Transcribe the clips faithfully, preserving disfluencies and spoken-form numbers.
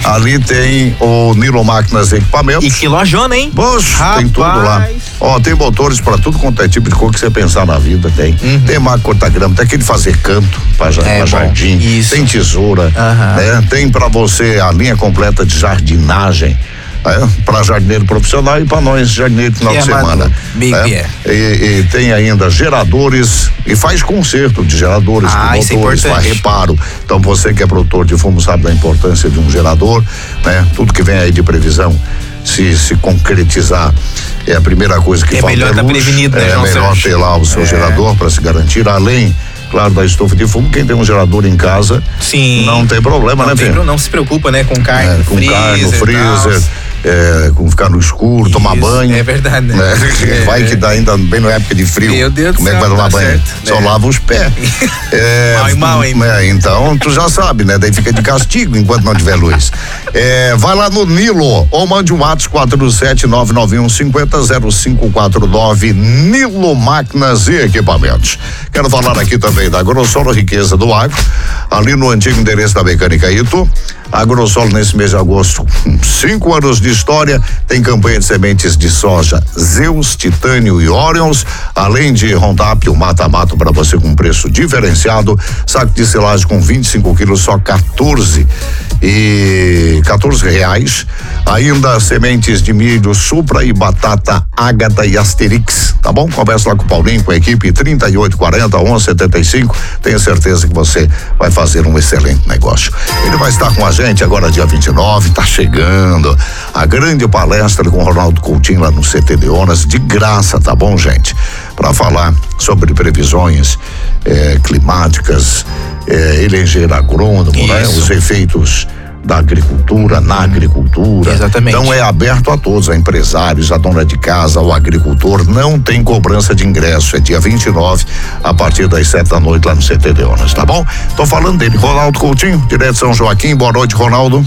Ali tem o Nilo Máquinas e Equipamentos. E que lojona, hein? Poxa, tem tudo lá. Ó, tem motores pra tudo quanto é tipo de cor que você pensar na vida, tem. Uhum. Tem máquina corta-grama, tem aquele fazer canto pra, é, pra jardim. Isso. Tem tesoura, uhum. né? Tem pra você a linha completa de jardinagem. É, para jardineiro profissional e para nós jardineiro de final de semana. É, e, e tem ainda geradores e faz conserto de geradores, ah, de motores, faz reparo. Então você que é produtor de fumo sabe da importância de um gerador, né? Tudo que vem aí de previsão se se concretizar é a primeira coisa que é falta. Melhor é tá prevenido, né, é melhor ter lá o seu é. gerador para se garantir, além claro, da estufa de fumo, quem tem um gerador em casa, sim, não tem problema, não né, Pedro? Não se preocupa, né, com carne, é, com freezer, carne no freezer. É, com ficar no escuro, isso, tomar banho. É verdade, né? É, vai que dá ainda bem na época de frio. Meu Deus do Como é que vai tomar banho? Certo, Só né? lava os pés. É, mal e mal, hein? É, então, tu já sabe, né? Daí fica de castigo enquanto não tiver luz. É, vai lá no Nilo ou mande um WhatsApp quatro sete nove nove um cinco zero zero cinco quatro nove. Nilo Máquinas e Equipamentos. Quero falar aqui também da Agrossolo Riqueza do Agro, ali no antigo endereço da Mecânica Ito. A Agrossolo nesse mês de agosto, cinco anos de história, tem campanha de sementes de soja Zeus, Titânio e Orions, além de Roundup, o mata-mato para você com preço diferenciado, saco de silagem com vinte e cinco quilos, só quatorze e quatorze reais, ainda sementes de milho Supra e batata Ágata e Asterix, tá bom? Conversa lá com o Paulinho, com a equipe trinta e oito quarenta, onze setenta e cinco, tenho certeza que você vai fazer um excelente negócio. Ele vai estar com a gente agora dia vinte e nove, tá chegando a grande palestra com o Ronaldo Coutinho lá no C T Leonas, de graça, tá bom, gente? Para falar sobre previsões eh, climáticas, eh, eleger agrônomo, né? Os efeitos da agricultura, na agricultura. Exatamente. Então é aberto a todos, a empresários, a dona de casa, ao agricultor, não tem cobrança de ingresso, é dia vinte e nove, a partir das sete da noite lá no C T Leonas, tá bom? Tô falando dele, Ronaldo Coutinho, direto de São Joaquim, boa noite, Ronaldo.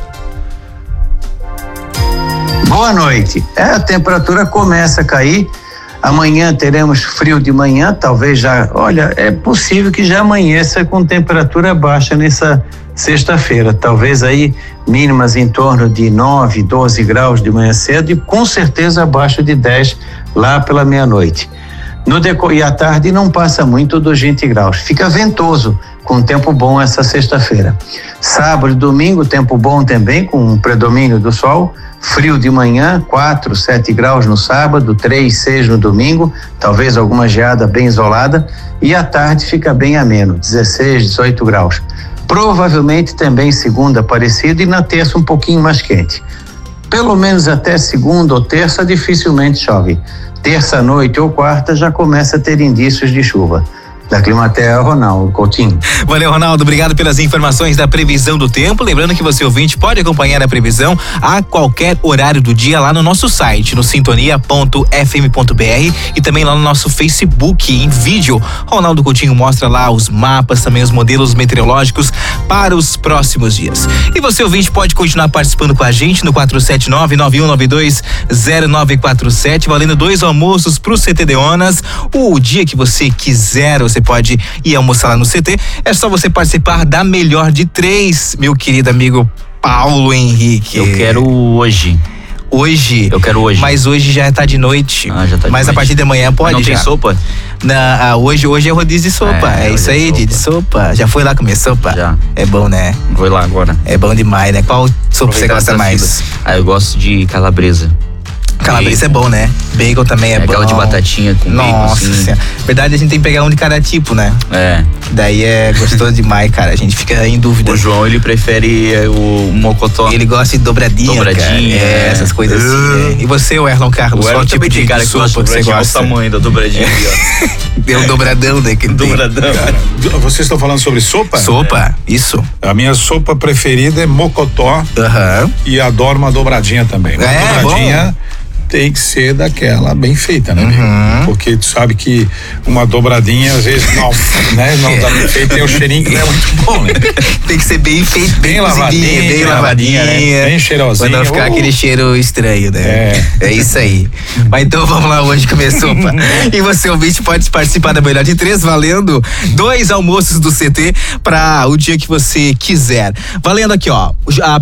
Boa noite. É, a temperatura começa a cair. Amanhã teremos frio de manhã, talvez já, olha, é possível que já amanheça com temperatura baixa nessa sexta-feira, talvez aí mínimas em torno de nove, doze graus de manhã cedo e com certeza abaixo de dez lá pela meia-noite. No deco- e à tarde não passa muito dos vinte graus. Fica ventoso, com tempo bom essa sexta-feira. Sábado e domingo, tempo bom também, com um predomínio do sol. Frio de manhã, quatro, sete graus no sábado, três, seis no domingo, talvez alguma geada bem isolada. E à tarde fica bem ameno, dezesseis, dezoito graus. Provavelmente também segunda parecido e na terça um pouquinho mais quente. Pelo menos até segunda ou terça dificilmente chove. Terça-noite ou quarta já começa a ter indícios de chuva. Da Climaterra, Ronaldo Coutinho. Valeu, Ronaldo, obrigado pelas informações da previsão do tempo. Lembrando que você, ouvinte, pode acompanhar a previsão a qualquer horário do dia lá no nosso site, no sintonia ponto f m ponto b r e também lá no nosso Facebook em vídeo. Ronaldo Coutinho mostra lá os mapas, também os modelos meteorológicos para os próximos dias. E você, ouvinte, pode continuar participando com a gente no quatro sete nove, nove um nove dois, zero nove quatro sete, valendo dois almoços pro C T Leonas. O dia que você quiser, você pode ir almoçar lá no C T. É só você participar da melhor de três, meu querido amigo Paulo Henrique. Eu quero hoje. Hoje? Eu quero hoje. Mas hoje já tá de noite. Ah, já tá de Mas noite. A partir de amanhã pode. Não já. tem sopa? Na, ah, hoje, hoje é rodízio de sopa. É, é isso aí, de, de sopa. Já foi lá comer sopa? Já. É bom, né? Vou lá agora. É bom demais, né? Qual sopa você gosta mais? Ah, eu gosto de calabresa. Calabresa é bom, né? Bacon também é, é bom. Aquela de batatinha com Nossa bacon, assim. Senhora. Verdade, a gente tem que pegar um de cada tipo, né? É. Daí é gostoso demais, cara. A gente fica em dúvida. O João, ele prefere o mocotó. Ele gosta de dobradinha, Dobradinha. Cara. É, essas coisas assim. É. E você, o Erlon Carlos? O Erlon qual tipo de cara que sopa que você gosta? O tamanho da dobradinha ali, ó. Deu um dobradão, né? Que dobradão. Cara, vocês estão falando sobre sopa? Sopa, é. Isso. A minha sopa preferida é mocotó. Aham. E adoro uma dobradinha também. Uma é, dobradinha bom. Tem que ser daquela bem feita, né, uhum. amigo? Porque tu sabe que uma dobradinha, às vezes, não, né? Não tá bem feita, tem o cheirinho que não é muito bom, né? Tem que ser bem feito, bem, bem lavadinha, bem, bem lavadinha, né? Bem cheirosinha. Pra não ficar uh. aquele cheiro estranho, né? É. É isso aí. Mas então vamos lá, hoje começou. E você, ouvinte, pode participar da melhor de três, valendo dois almoços do C T para o dia que você quiser. Valendo aqui, ó. A